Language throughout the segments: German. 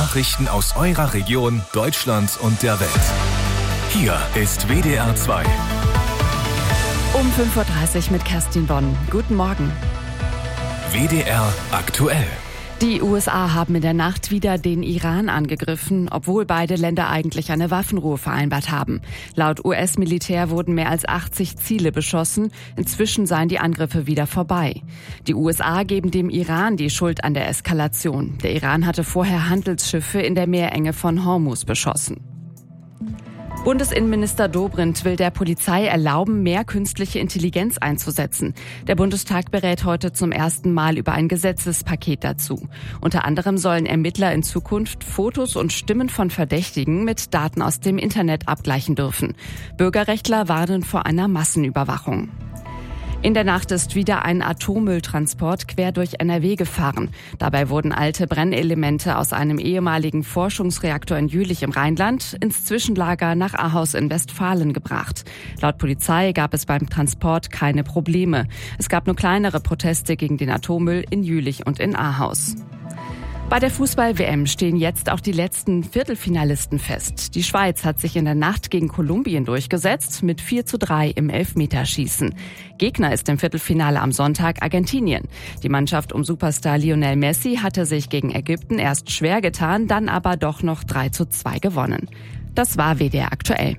Nachrichten aus eurer Region, Deutschland und der Welt. Hier ist WDR 2. Um 5.30 Uhr mit Kerstin Bonn. Guten Morgen. WDR aktuell. Die USA haben in der Nacht wieder den Iran angegriffen, obwohl beide Länder eigentlich eine Waffenruhe vereinbart haben. Laut US-Militär wurden mehr als 80 Ziele beschossen. Inzwischen seien die Angriffe wieder vorbei. Die USA geben dem Iran die Schuld an der Eskalation. Der Iran hatte vorher Handelsschiffe in der Meerenge von Hormuz beschossen. Bundesinnenminister Dobrindt will der Polizei erlauben, mehr künstliche Intelligenz einzusetzen. Der Bundestag berät heute zum ersten Mal über ein Gesetzespaket dazu. Unter anderem sollen Ermittler in Zukunft Fotos und Stimmen von Verdächtigen mit Daten aus dem Internet abgleichen dürfen. Bürgerrechtler warnen vor einer Massenüberwachung. In der Nacht ist wieder ein Atommülltransport quer durch NRW gefahren. Dabei wurden alte Brennelemente aus einem ehemaligen Forschungsreaktor in Jülich im Rheinland ins Zwischenlager nach Ahaus in Westfalen gebracht. Laut Polizei gab es beim Transport keine Probleme. Es gab nur kleinere Proteste gegen den Atommüll in Jülich und in Ahaus. Bei der Fußball-WM stehen jetzt auch die letzten Viertelfinalisten fest. Die Schweiz hat sich in der Nacht gegen Kolumbien durchgesetzt mit 4:3 im Elfmeterschießen. Gegner ist im Viertelfinale am Sonntag Argentinien. Die Mannschaft um Superstar Lionel Messi hatte sich gegen Ägypten erst schwer getan, dann aber doch noch 3:2 gewonnen. Das war WDR aktuell.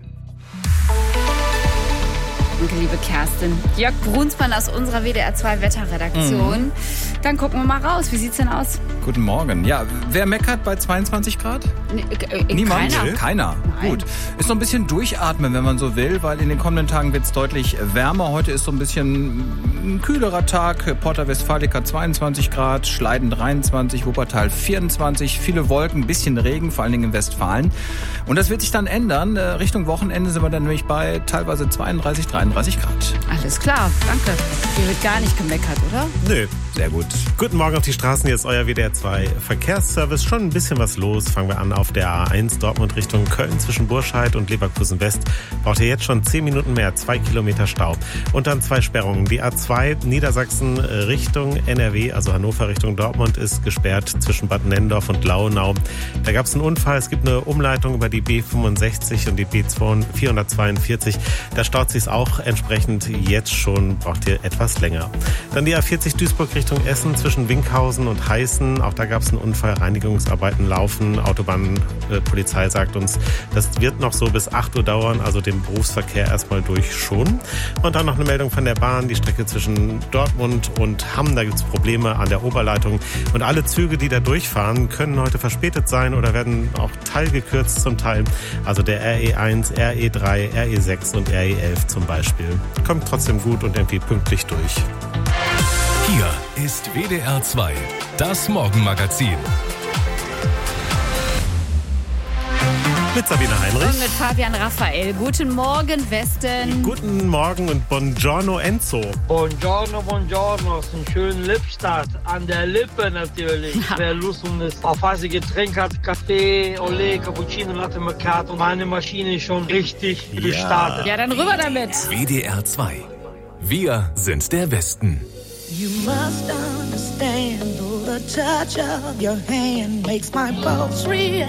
Danke, liebe Kerstin. Jörg Brunsmann aus unserer WDR 2 Wetterredaktion. Dann gucken wir mal raus. Wie sieht's denn aus? Guten Morgen. Ja, wer meckert bei 22 Grad? Niemand? Keiner. Gut. Ist so ein bisschen durchatmen, wenn man so will, weil in den kommenden Tagen wird's deutlich wärmer. Heute ist so ein bisschen ein kühlerer Tag. Porta Westfalica 22 Grad, Schleiden 23, Wuppertal 24, viele Wolken, ein bisschen Regen, vor allen Dingen in Westfalen. Und das wird sich dann ändern. Richtung Wochenende sind wir dann nämlich bei teilweise 32, 33 Grad. Alles klar, danke. Hier wird gar nicht gemeckert, oder? Nö. Sehr gut. Guten Morgen auf die Straßen, hier ist euer WDR 2 Verkehrsservice. Schon ein bisschen was los. Fangen wir an auf der A1 Dortmund Richtung Köln zwischen Burscheid und Leverkusen West. Braucht ihr jetzt schon 10 Minuten mehr, 2 Kilometer Stau. Und dann 2 Sperrungen. Die A2 Niedersachsen Richtung NRW, also Hannover Richtung Dortmund, ist gesperrt zwischen Bad Nennendorf und Launau. Da gab es einen Unfall. Es gibt eine Umleitung über die B65 und die B442. Da staut sich auch entsprechend jetzt schon, braucht ihr etwas länger. Dann die A40 Duisburg Richtung Essen zwischen Winkhausen und Heißen. Auch da gab es einen Unfall, Reinigungsarbeiten laufen. Autobahnpolizei sagt uns, das wird noch so bis 8 Uhr dauern, also den Berufsverkehr erstmal durch schon. Und dann noch eine Meldung von der Bahn, die Strecke zwischen Dortmund und Hamm, da gibt es Probleme an der Oberleitung. Und alle Züge, die da durchfahren, können heute verspätet sein oder werden auch teilgekürzt zum Teil. Also der RE1, RE3, RE6 und RE11 zum Beispiel. Kommt trotzdem gut und irgendwie pünktlich durch. Hier ist WDR 2, das Morgenmagazin. Mit Sabine Heinrich. Und mit Fabian Raphael. Guten Morgen, Westen. Guten Morgen und Buongiorno Enzo. Buongiorno, buongiorno. Ist ein schöner Lipstart. An der Lippe natürlich. Wer Lust um das aufweise Getränk hat, Kaffee, Olé, Cappuccino, Latte Macchiato. Meine Maschine ist schon richtig gestartet. Ja, dann rüber damit. WDR 2. Wir sind der Westen. You must understand, though the touch of your hand makes my pulse react.